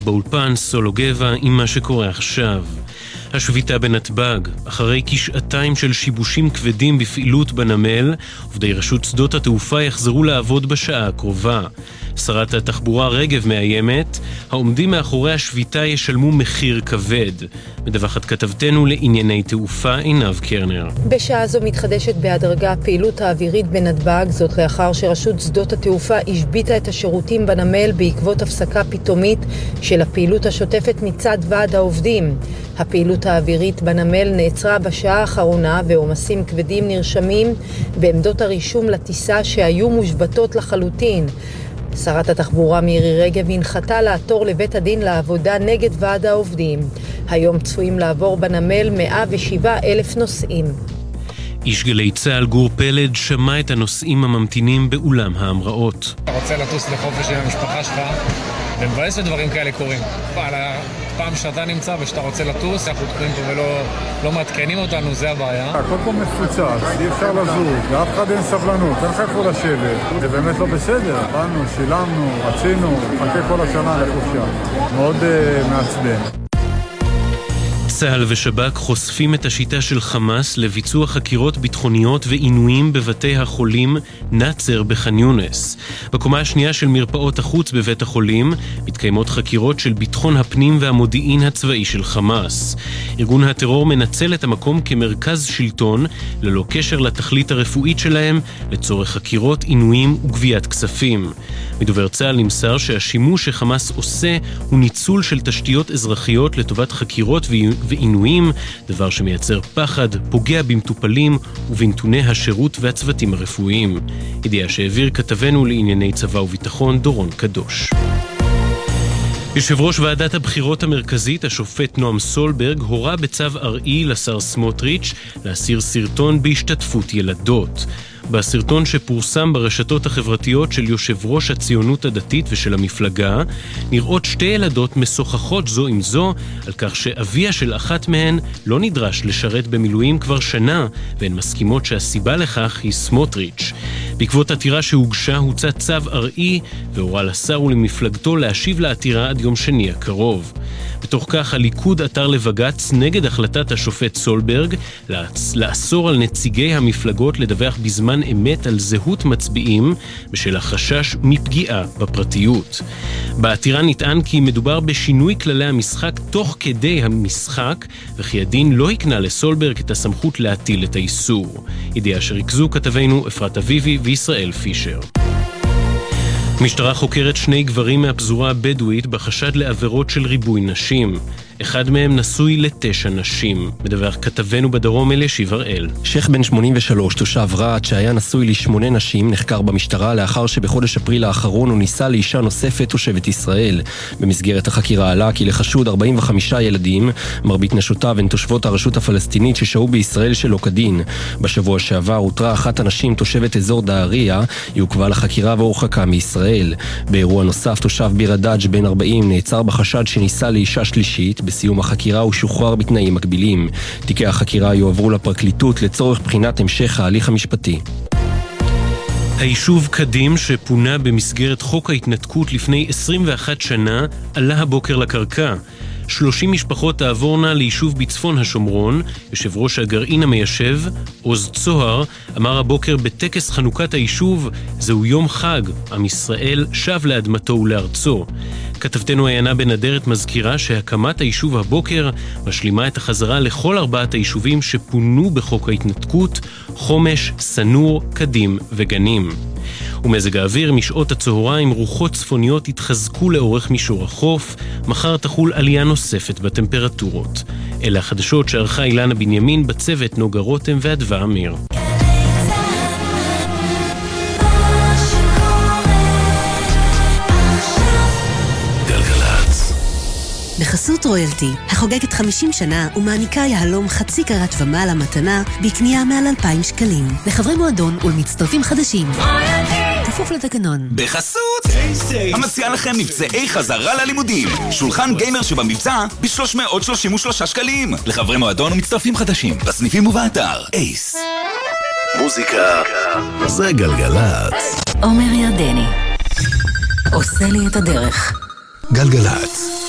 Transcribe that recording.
באולפן סולו גבע עם מה שקורה עכשיו. השביתה בנתב"ג, אחרי כשעתיים של שיבושים כבדים בפעילות בנמל, עובדי רשות שדות התעופה יחזרו לעבוד בשעה הקרובה. שרת התחבורה רגב מאיימת, העומדים מאחורי השביתה ישלמו מחיר כבד. מדווחת כתבתנו לענייני תעופה עינב קרנר. בשעה זו מתחדשת בהדרגה הפעילות האווירית בנתב"ג, זאת לאחר שרשות שדות התעופה השביתה את השירותים בנמל בעקבות הפסקה פתאומית של הפעילות השוטפת מצד ועד העובדים. הפעילות האווירית בנמל נעצרה בשעה האחרונה ועומסים כבדים נרשמים בעמדות הרישום לטיסה שהיו מושבתות לחלוטין. שרת התחבורה מירי רגב הנחתה לעתור לבית הדין לעבודה נגד ועד העובדים. היום צפויים לעבור בנמל 107,000 נוסעים. איש גלי צהל גור פלד שמע את הנוסעים הממתינים באולם ההמראות. אתה רוצה לטוס לחופש עם המשפחה שלך, ומבאס שדברים כאלה קורים. פעם שאתה נמצא ושאתה רוצה לטוס, אנחנו תקועים פה ולא מעדכנים אותנו, זה הבעיה. הכל פה מפוצץ, אי אפשר לזוז, לאף אחד אין סבלנות, אין לך איפה לשבת. זה באמת לא בסדר, באנו, שילמנו, רצינו, חכה כל השנה לחופשה. מאוד מעצבן. צה"ל ושב"כ חושפים את השיטה של חמאס לביצוע חקירות ביטחוניות ועינויים בבתי החולים נאצר בח'אן יונס. בקומה השנייה של מרפאות החוץ בבית החולים מתקיימות חקירות של ביטחון הפנים והמודיעין הצבאי של חמאס. ארגון הטרור מנצל את המקום כמרכז שלטון ללא קשר לתכלית הרפואית שלהם לצורך חקירות, עינויים וגביית כספים. מדובר צה"ל נמסר שהשימוש שחמאס עושה הוא ניצול של תשתיות אזרחיות לטובת חקירות ועינויים, דבר שמייצר פחד, פוגע במטופלים ובנתוני השירות והצוותים הרפואיים. ידיעה שהעביר כתבנו לענייני צבא וביטחון דורון קדוש. יושב ראש ועדת הבחירות המרכזית, השופט נועם סולברג, הורה בצו ארעי לשר סמוטריץ' להסיר סרטון בהשתתפות ילדות. בסרטון שפורסם ברשתות החברתיות של יושב ראש הציונות הדתית ושל המפלגה, נראות שתי ילדות משוחחות זו עם זו על כך שאביה של אחת מהן לא נדרש לשרת במילואים כבר שנה, והן מסכימות שהסיבה לכך היא סמוטריץ'. בעקבות עתירה שהוגשה הוצא צו ארעי והורה לשר ולמפלגתו להשיב לעתירה עד יום שני הקרוב. בתוך כך הליכוד עתר לבג"ץ נגד החלטת השופט סולברג לאסור על נציגי המפלגות לדווח בזמן אמת על זהות מצביעים בשל החשש מפגיעה בפרטיות. בעתירה נטען כי מדובר בשינוי כללי המשחק תוך כדי המשחק, וכי הדין לא הקנה לסולברג את הסמכות להטיל את האיסור. ידיעה שריכזו כתבינו אפרת אביבי וישראל פישר. המשטרה חוקרת 2 גברים מהפזורה הבדואית בחשד לעבירות של ריבוי נשים. אחד מהם נשוי ל9 נשים. מדווח כתבנו בדרום אלישיב הראל. שייך בן 83, תושב רהט, שהיה נשוי ל8 נשים, נחקר במשטרה לאחר שבחודש אפריל האחרון הוא ניסה לאישה נוספת תושבת ישראל. במסגרת החקירה עלה כי לחשוד 45 ילדים, מרבית נשותיו הן תושבות הרשות הפלסטינית ששהו בישראל שלא כדין. בשבוע שעבר הותרה אחת הנשים תושבת אזור דהריה, היא עוכבה לחקירה והורחקה מישראל. באירוע נוסף תושב ביר הדאג' בן 40 נעצר בחשד שניסה לאישה שלישית. בסיום החקירה הוא שוחרר בתנאים מקבילים. תיקי החקירה יועברו לפרקליטות לצורך בחינת המשך ההליך המשפטי. היישוב קדים שפונה במסגרת חוק ההתנתקות לפני 21 שנה עלה הבוקר לקרקע. 30 משפחות תעבורנה ליישוב בצפון השומרון. יושב ראש הגרעין המיישב, עוז צוהר, אמר הבוקר בטקס חנוכת היישוב, זהו יום חג, עם ישראל שב לאדמתו ולארצו. כתבתנו עיינה בן אדרת מזכירה שהקמת היישוב הבוקר משלימה את החזרה לכל 4 היישובים שפונו בחוק ההתנתקות, חומש, סנור, קדים וגנים. ומזג האוויר, משעות הצהריים רוחות צפוניות התחזקו לאורך מישור החוף, מחר תחול עלייה נוספת בטמפרטורות. אלה החדשות שערכה אילנה בנימין, בצוות נוגה רותם ואדווה אמיר. בחסות רויאלטי, החוגגת 50 שנה ומעניקה יהלום חצי קרת ומעלה מתנה בקנייה מעל 2,000 שקלים. לחברי מועדון ולמצטרפים חדשים. כפוף לתקנון. בחסות המציע לכם מבצעי חזרה ללימודים. שולחן גיימר שבמבצע ב-333 שקלים. לחברי מועדון ומצטרפים חדשים. בסניפים ובאתר אייס. מוזיקה זה גלגלצ. עומר ירדני עושה לי את הדרך. גלגלצ.